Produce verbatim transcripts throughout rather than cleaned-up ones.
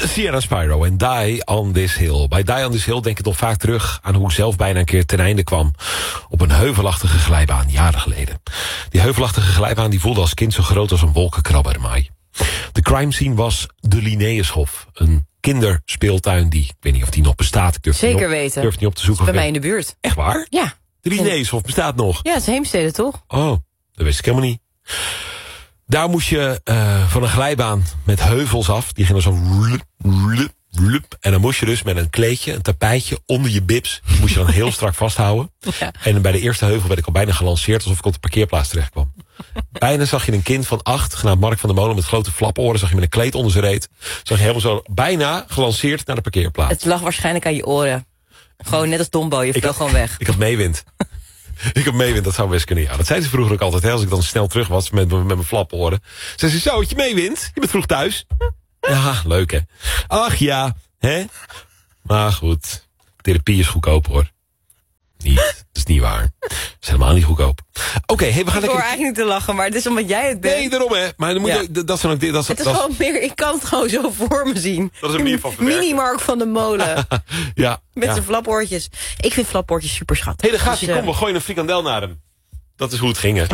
Sierra Spyro en Die on This Hill. Bij Die on This Hill denk ik nog vaak terug aan hoe ik zelf bijna een keer ten einde kwam op een heuvelachtige glijbaan, jaren geleden. Die heuvelachtige glijbaan die voelde als kind zo groot als een wolkenkrabber, Mai. De crime scene was de Linnaeushof, een kinderspeeltuin die, ik weet niet of die nog bestaat. Ik durf Zeker niet op, weten. durf niet op te zoeken. Bij mij in de buurt. Echt waar? Ja. De Linnaeushof bestaat nog? Ja, het is Heemstede, toch? Oh, dat wist ik helemaal niet. Daar moest je uh, van een glijbaan met heuvels af. Die gingen zo wlup, wlup, wlup. En dan moest je dus met een kleedje, een tapijtje onder je bibs. Die moest je dan heel strak vasthouden. Ja. En bij de eerste heuvel werd ik al bijna gelanceerd alsof ik op de parkeerplaats terecht kwam. Bijna zag je een kind van acht, genaamd Mark van der Molen, met grote flaporen. Zag je met een kleed onder zijn reet. Zag je helemaal zo bijna gelanceerd naar de parkeerplaats. Het lag waarschijnlijk aan je oren. Gewoon net als Dombo, je vloog gewoon weg. Ik had meewind. Ik heb meewind, dat zou best kunnen. Ja, dat zei ze vroeger ook altijd. Hè, als ik dan snel terug was met, met mijn flaporen. Zei ze, zo, had je meewind? Je bent vroeg thuis. Ja, leuk hè. Ach ja, hè. Maar goed, therapie is goedkoop hoor. Niet, dat is niet waar. Dat is helemaal niet goedkoop. Oké, okay, hey, we gaan ik hoor lekker... eigenlijk niet te lachen, maar het is omdat jij het bent. Nee, daarom hè. Maar dan moet ja. je, dat zijn ook... Dat is, het is dat gewoon meer, ik kan het gewoon zo voor me zien. Dat is een manier van verwerken. Mini-Mark van de Molen. Ja. Met ja. zijn flapoortjes. Ik vind flapoortjes super schattig. Hé, hey, daar gaat dus, hij. uh... Kom, we gooien een frikandel naar hem. Dat is hoe het ging hè.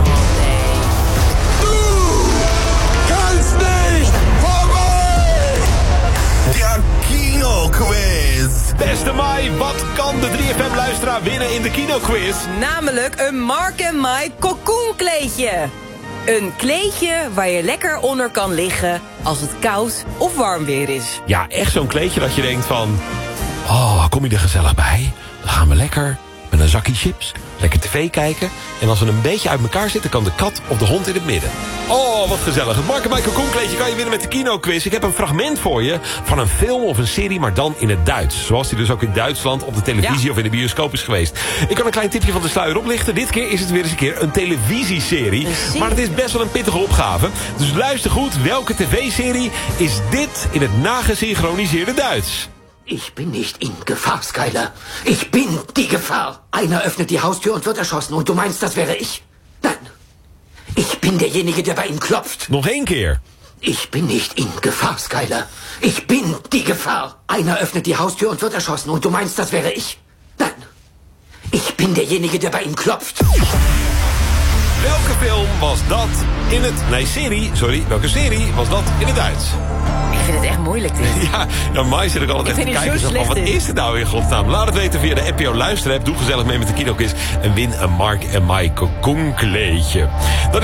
Beste Mai, wat kan de drie F M-luisteraar winnen in de kinoquiz? Namelijk een Mark en Mai cocoon-kleedje. Een kleedje waar je lekker onder kan liggen als het koud of warm weer is. Ja, echt zo'n kleedje dat je denkt van... Oh, kom je er gezellig bij? Dan gaan we lekker met een zakje chips, lekker tv kijken. En als we een beetje uit elkaar zitten, kan de kat of de hond in het midden. Oh, wat gezellig. Het Mark en Mai cocoon-kleedje kan je winnen met de kinoquiz. Ik heb een fragment voor je van een film of een serie, maar dan in het Duits. Zoals die dus ook in Duitsland op de televisie ja. of in de bioscoop is geweest. Ik kan een klein tipje van de sluier oplichten. Dit keer is het weer eens een keer een televisieserie. Een maar het is best wel een pittige opgave. Dus luister goed, welke tv-serie is dit in het nagesynchroniseerde Duits? Ich bin nicht in Gefahr, Skyler. Ich bin die Gefahr. Einer öffnet die Haustür und wird erschossen und du meinst, das wäre ich? Nein. Ich bin derjenige, der bei ihm klopft. Nog één keer. Ich bin nicht in Gefahr, Skyler. Ich bin die Gefahr. Einer öffnet die Haustür und wird erschossen und du meinst, das wäre ich? Nein. Ich bin derjenige, der bei ihm klopft. Welke film was dat in het... Nee, serie. Sorry, welke serie was dat in het Duits? Ik vind het echt moeilijk dit. Ja, ja Mai zit ook altijd even te kijken. Zo van, wat is het nou in godsnaam? Laat het weten via de N P O luisterapp. Doe gezellig mee met de kinoquiz. En win een Mark en Mai cocoon kleedje. Dat is